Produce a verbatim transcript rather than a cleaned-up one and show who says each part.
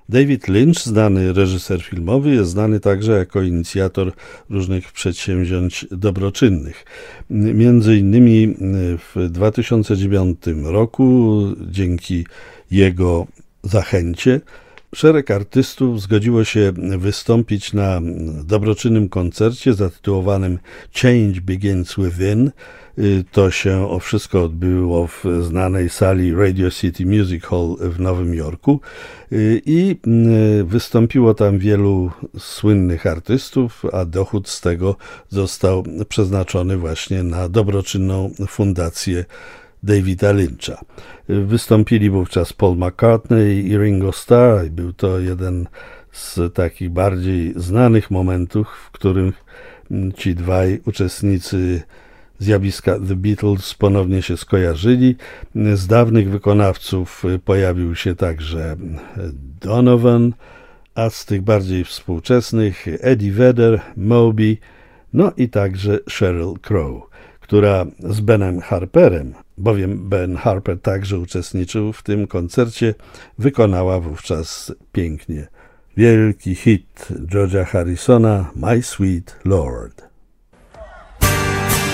Speaker 1: David Lynch, znany reżyser filmowy, jest znany także jako inicjator różnych przedsięwzięć dobroczynnych. Między innymi w dwa tysiące dziewiątym roku dzięki jego zachęcie szereg artystów zgodziło się wystąpić na dobroczynnym koncercie zatytułowanym Change Begins Within. To się o wszystko odbyło w znanej sali Radio City Music Hall w Nowym Jorku i wystąpiło tam wielu słynnych artystów, a dochód z tego został przeznaczony właśnie na dobroczynną fundację Davida Lyncha. Wystąpili wówczas Paul McCartney i Ringo Starr. Był to jeden z takich bardziej znanych momentów, w których ci dwaj uczestnicy zjawiska The Beatles ponownie się skojarzyli. Z dawnych wykonawców pojawił się także Donovan, a z tych bardziej współczesnych Eddie Vedder, Moby, no i także Sheryl Crow, która z Benem Harperem, bowiem Ben Harper także uczestniczył w tym koncercie, wykonała wówczas pięknie wielki hit George'a Harrisona My Sweet Lord.